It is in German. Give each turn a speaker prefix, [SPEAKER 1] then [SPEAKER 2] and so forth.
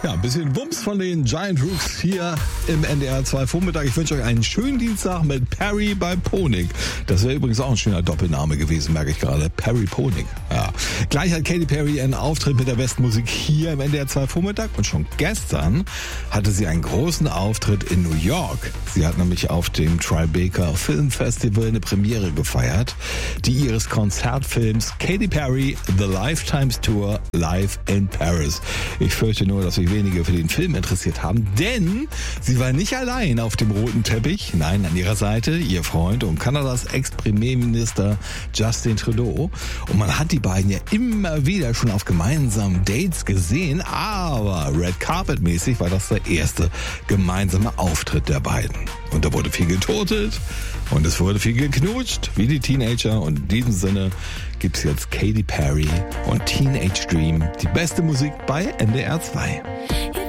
[SPEAKER 1] Ja, ein bisschen Wumms von den Giant Rooks hier im NDR 2 Vormittag. Ich wünsche euch einen schönen Dienstag mit Perry bei Ponik. Das wäre übrigens auch ein schöner Doppelname gewesen, merke ich gerade. Perry Ponik. Ja. Gleich hat Katy Perry einen Auftritt mit der besten Musik hier im NDR 2 Vormittag. Und schon gestern hatte sie einen großen Auftritt in New York. Sie hat nämlich auf dem Tribeca Film Festival eine Premiere gefeiert, die ihres Konzertfilms Katy Perry The Lifetimes Tour Live in Paris. Ich fürchte nur, dass sich wenige für den Film interessiert haben, denn sie war nicht allein auf dem roten Teppich. Nein, an ihrer Seite ihr Freund und Kanadas Ex-Premierminister Justin Trudeau. Und man hat die beiden ja immer wieder schon auf gemeinsamen Dates gesehen, aber Red Carpet mäßig war das der erste gemeinsame Auftritt der beiden. Und da wurde viel geturtelt und es wurde viel geknutscht, wie die Teenager. Und in diesem Sinne gibt's jetzt Katy Perry und Teenage Dream, die beste Musik bei NDR 2.